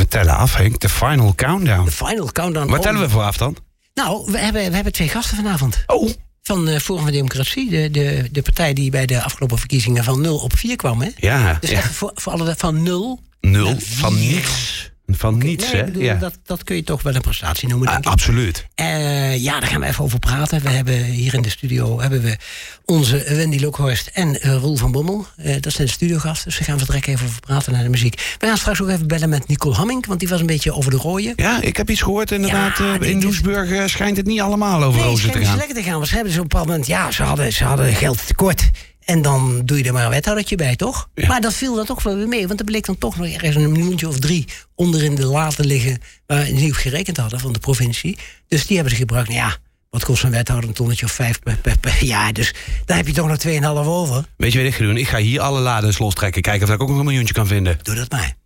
tellen af, Henk. De Final Countdown. De Final Countdown. Wat tellen we voor af dan? Nou, we hebben 2 gasten vanavond. Oh. Van Forum voor Democratie. De partij die bij de afgelopen verkiezingen van 0 op 4 kwam. Hè? Ja. Dus echt voor alle van 0. 0 van niets. Van niets, nee, hè? Bedoel, dat kun je toch wel een prestatie noemen, denk ik. Absoluut. Daar gaan we even over praten. We hebben hier in de studio onze Wendy Lokhorst en Roel van Bommel. Dat zijn de studiogasten, dus we gaan direct even over praten naar de muziek. We gaan straks ook even bellen met Nicole Hamming, want die was een beetje over de rooien. Ja, ik heb iets gehoord inderdaad. Ja, in Doesburg schijnt het niet allemaal over rozen te gaan. Lekker te gaan, want ze hebben dus op een bepaald moment... ze hadden geld tekort. En dan doe je er maar een wethoudertje bij, toch? Ja. Maar dat viel dan toch wel weer mee. Want er bleek dan toch nog ergens een miljoentje of 3 onder in de la te liggen... waar we niet op gerekend hadden van de provincie. Dus die hebben ze gebruikt. Nou ja, wat kost een wethouder? Een tonnetje of 5 per jaar. Dus daar heb je toch nog 2,5 over. Weet je wat ik ga doen? Ik ga hier alle lades lostrekken. Kijken of ik ook nog een miljoentje kan vinden. Doe dat maar.